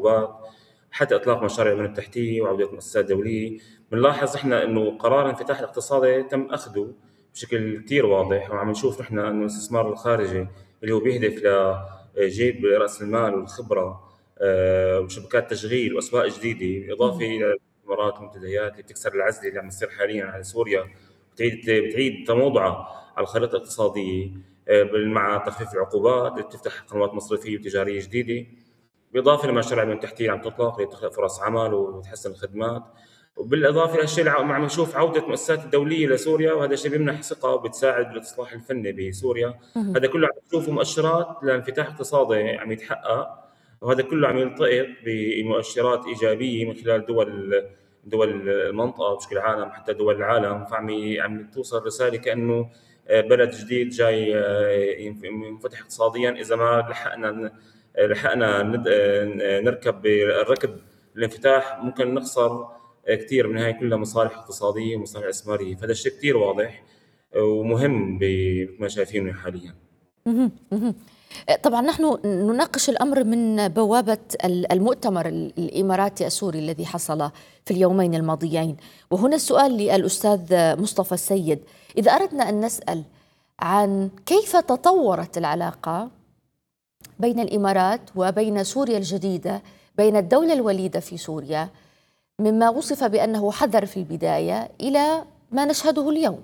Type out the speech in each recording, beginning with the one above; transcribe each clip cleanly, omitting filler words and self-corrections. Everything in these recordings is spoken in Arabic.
العقوبات، حتى إطلاق مشاريع البنى التحتية وعودة مؤسسات دولية. بنلاحظ إحنا إنه قرار الانفتاح الاقتصادي تم أخذه بشكل كتير واضح، وعم نشوف إحنا إنه الاستثمار الخارجي اللي هو بيهدف لجيب رأس المال والخبرة وشبكات تشغيل وأسواق جديدة، إضافة إلى الاستثمارات والمنتديات اللي بتكسر العزلة اللي عم تصير حاليا على سوريا، بتعيد تموضعها على الخريطة الاقتصادية مع تخفيف العقوبات اللي بتفتح قنوات مصرفية وتجارية جديدة، بالإضافة لمشاريع البنى التحتية عم تطلق لتخلق فرص عمل وتحسن الخدمات. وبالإضافة لهالشيء عم نشوف عودة المؤسسات الدولية لسوريا، وهذا الشيء بيمنح ثقة وبتساعد بالإصلاح الفني بسوريا. هذا كله عم نشوفه مؤشرات لانفتاح اقتصادي عم يتحقق، وهذا كله عم يلتقط بمؤشرات إيجابية من خلال دول المنطقة بشكل عام، حتى دول العالم. عم توصل رسالة كأنه بلد جديد جاي ينفتح اقتصاديا إذا ما لحقنا نركب بالركب الانفتاح. ممكن نخسر كثير من هاي كلها مصالح اقتصادية ومصالح استثمارية، فهذا الشيء كثير واضح ومهم بما شايفينه حاليا. طبعا نحن نناقش الأمر من بوابة المؤتمر الإماراتي السوري الذي حصل في اليومين الماضيين، وهنا السؤال للأستاذ مصطفى السيد: إذا أردنا أن نسأل عن كيف تطورت العلاقة بين الإمارات وبين سوريا الجديدة، بين الدولة الوليدة في سوريا مما وصف بأنه حذر في البداية إلى ما نشهده اليوم.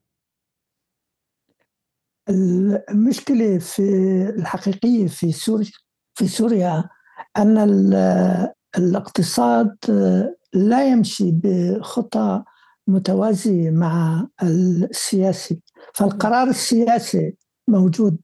المشكلة الحقيقية في سوريا أن الاقتصاد لا يمشي بخطى متوازية مع السياسي. فالقرار السياسي موجود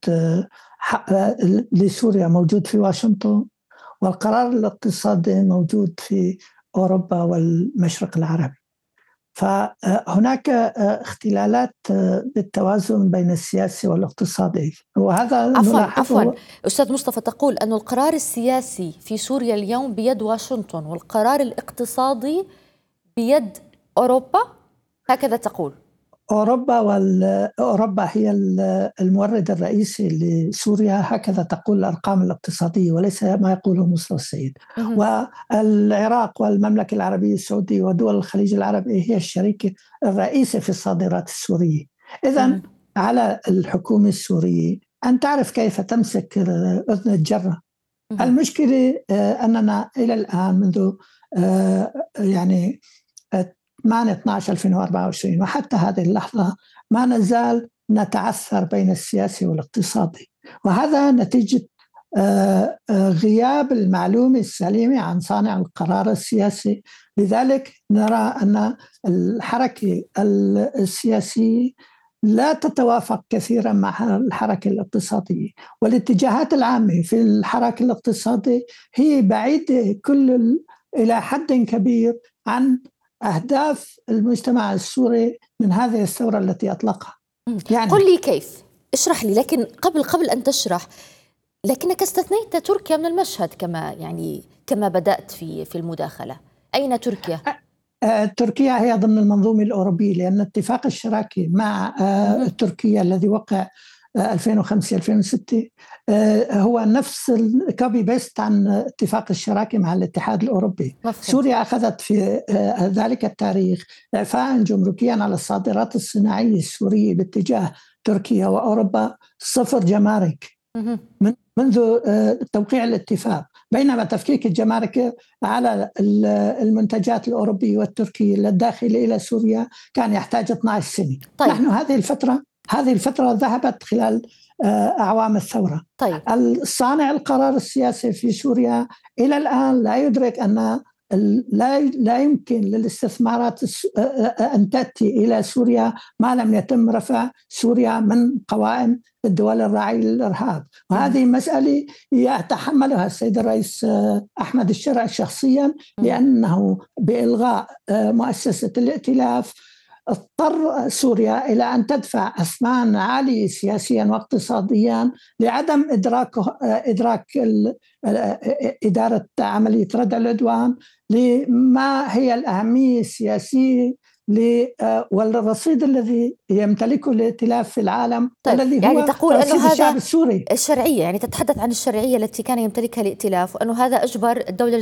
لسوريا موجود في واشنطن، والقرار الاقتصادي موجود في أوروبا والمشرق العربي. فهناك اختلالات بالتوازن بين السياسي والاقتصادي، وهذا عفوا أستاذ مصطفى، تقول أن القرار السياسي في سوريا اليوم بيد واشنطن والقرار الاقتصادي بيد أوروبا، هكذا تقول؟ أوروبا هي المورد الرئيسي لسوريا، هكذا تقول الأرقام الاقتصادية وليس ما يقوله مصطفى السيد. والعراق والمملكة العربية السعودية ودول الخليج العربي هي الشريك الرئيسي في الصادرات السورية. إذن على الحكومة السورية أن تعرف كيف تمسك أذن الجرة. المشكلة أننا إلى الآن منذ يعني 8/12/2024 وحتى هذه اللحظة ما نزال نتعثر بين السياسي والاقتصادي، وهذا نتيجة غياب المعلومة السليمة عن صانع القرار السياسي. لذلك نرى أن الحركة السياسية لا تتوافق كثيرا مع الحركة الاقتصادية، والاتجاهات العامة في الحركة الاقتصادية هي بعيدة إلى حد كبير عن أهداف المجتمع السوري من هذه الثورة التي أطلقها. يعني قل لي كيف، اشرح لي. لكن قبل أن تشرح، لكنك استثنيت تركيا من المشهد كما بدأت في المداخلة. أين تركيا؟ تركيا هي ضمن المنظومة الأوروبية، لأن اتفاق الشراكة مع تركيا الذي وقع 2005-2006 هو نفس الكوبي بيست عن اتفاق الشراكة مع الاتحاد الأوروبي. سوريا أخذت في ذلك التاريخ إعفاء جمركيا على الصادرات الصناعية السورية باتجاه تركيا وأوروبا 0 جمارك منذ توقيع الاتفاق، بينما تفكيك الجمارك على المنتجات الأوروبية والتركية للداخل إلى سوريا كان يحتاج 12 سنة. طيب. نحن هذه الفترة ذهبت خلال أعوام الثورة. طيب. الصانع القرار السياسي في سوريا إلى الآن لا يدرك أن لا يمكن للاستثمارات أن تأتي إلى سوريا ما لم يتم رفع سوريا من قوائم الدول الراعية للإرهاب. وهذه مسألة يتحملها السيد الرئيس أحمد الشرع شخصيا، لأنه بإلغاء مؤسسة الائتلاف اضطر سوريا إلى أن تدفع أثمان عالية سياسيا واقتصاديا لعدم إدراك إدارة عملية ردع العدوان لما هي الأهمية السياسية والرصيد الذي يمتلكه الائتلاف في العالم. طيب. الذي يعني هو تقول أنه هذا السوري. الشرعية، يعني تتحدث عن الشرعية التي كان يمتلكها الائتلاف، وأنه هذا أجبر الدولة